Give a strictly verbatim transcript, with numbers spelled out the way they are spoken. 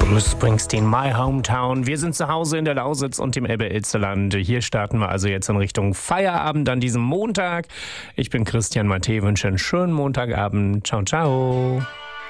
Bruce Springsteen, My Hometown. Wir sind zu Hause in der Lausitz und im Elbe-Elster-Land. Hier starten wir also jetzt in Richtung Feierabend an diesem Montag. Ich bin Christian Matthä, wünsche einen schönen Montagabend. Ciao, ciao.